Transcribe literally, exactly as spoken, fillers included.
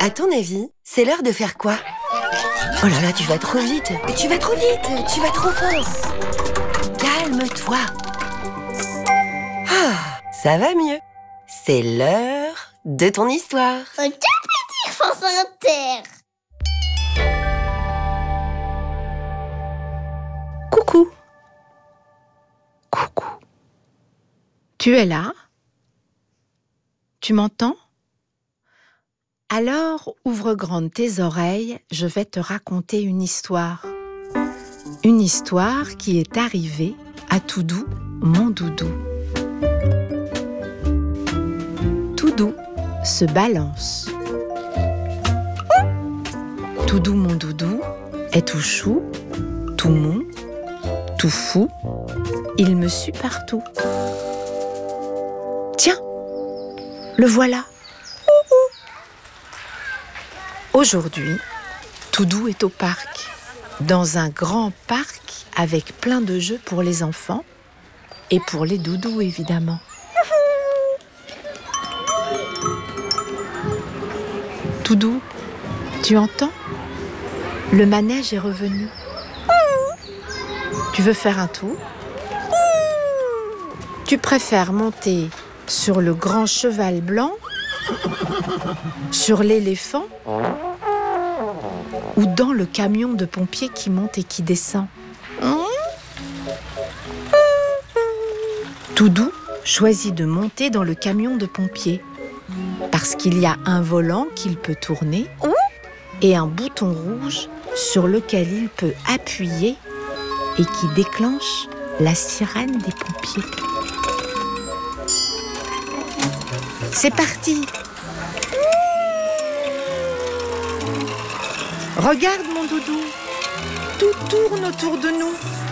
À ton avis, c'est l'heure de faire quoi? Oh là là, tu vas trop vite. Et tu vas trop vite. Tu vas trop fort. Calme-toi. Ah, ça va mieux. C'est l'heure de ton histoire. Un petit France Inter. Coucou. Coucou. Tu es là? Tu m'entends? Alors, ouvre grandes tes oreilles, je vais te raconter une histoire. Une histoire qui est arrivée à Toudou, mon doudou. Toudou se balance. Toudou, mon doudou, est tout chou, tout mou, tout fou. Il me suit partout. Tiens, le voilà. Aujourd'hui, Toudou est au parc, dans un grand parc avec plein de jeux pour les enfants et pour les doudous évidemment. Toudou, tu entends? Le manège est revenu. Tu veux faire un tour? Tu préfères monter sur le grand cheval blanc, sur l'éléphant ou dans le camion de pompiers qui monte et qui descend? Toudou choisit de monter dans le camion de pompiers parce qu'il y a un volant qu'il peut tourner et un bouton rouge sur lequel il peut appuyer et qui déclenche la sirène des pompiers. C'est parti! Regarde mon doudou, tout tourne autour de nous.